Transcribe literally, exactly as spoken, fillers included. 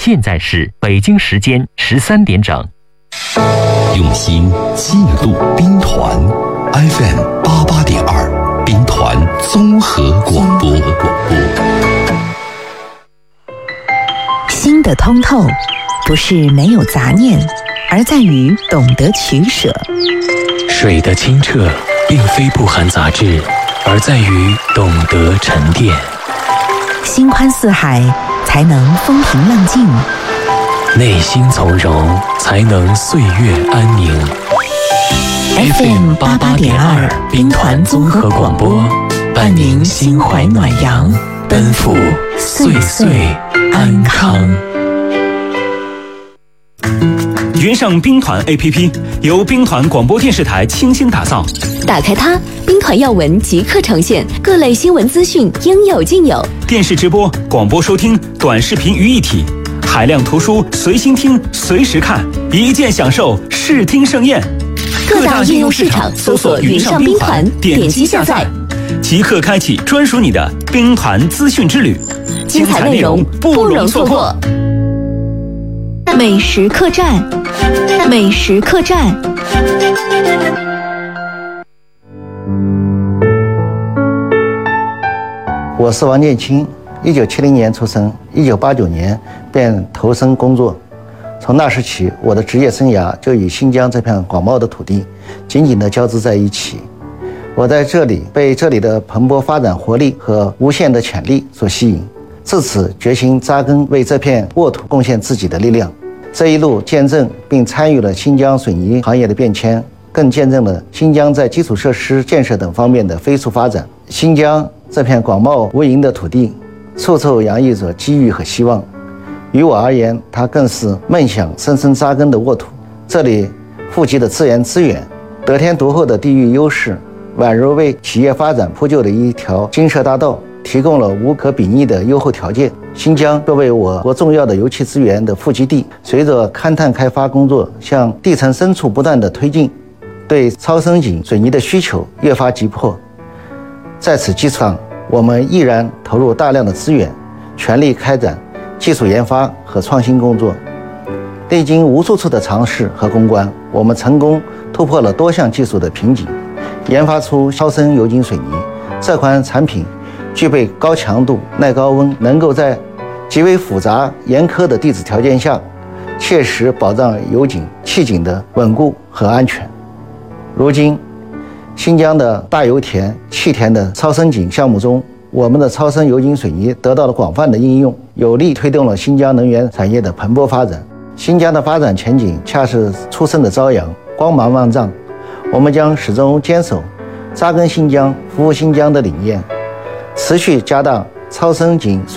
现在是北京时间十三点整。 用心记录兵团 F M 八八点二，兵团综合广播。 心的通透，不是没有杂念，而在于懂得取舍。 水的清澈，并非不含杂质，而在于懂得沉淀。 心宽似海，才能风平浪静； 内心从容，才能岁月安宁。 F M 八八点二，兵团综合广播，伴您心怀暖阳，奔赴岁岁安康。 云上兵团 A P P 由兵团广播电视台倾心打造， 打开它，兵团要闻即刻呈现，各类新闻资讯应有尽有。 电视直播、广播收听、短视频于一体，海量图书随心听、随时看，一键享受视听盛宴。 各大应用市场搜索云上兵团，点击下载， 即刻开启专属你的兵团资讯之旅， 精彩内容不容错过。美食客栈，美食客栈。 我是王建清，一九七零年出生，一九八九年便投身工作。从那时起，我的职业生涯就与新疆这片广袤的土地紧紧地交织在一起。我在这里被这里的蓬勃发展活力和无限的潜力所吸引，自此决心扎根，为这片沃土贡献自己的力量。这一路见证并参与了新疆水泥行业的变迁，更见证了新疆在基础设施建设等方面的飞速发展。新疆这片广袤无垠的土地，处处洋溢着机遇和希望。于我而言，它更是梦想深深扎根的沃土。这里富集的自然资源，得天独厚的地域优势，宛如为企业发展铺就的一条金色大道，提供了无可比拟的优厚条件。新疆作为我国重要的油气资源的富集地，随着勘探开发工作向地层深处不断的推进，对超深井水泥的需求越发急迫。在此基础上，我们毅然投入大量的资源，全力开展技术研发和创新工作。历经无数次的尝试和攻关，我们成功突破了多项技术的瓶颈，研发出超深油井水泥。这款产品具备高强度、耐高温，能够在极为复杂严苛的地质条件下，切实保障油井、气井的稳固和安全。如今，新疆的大油田、气田的超深井项目中，我们的超深油井水泥得到了广泛的应用，有力推动了新疆能源产业的蓬勃发展。新疆的发展前景恰是初升的朝阳，光芒万丈。我们将始终坚守扎根新疆、服务新疆的理念，持续加大超深井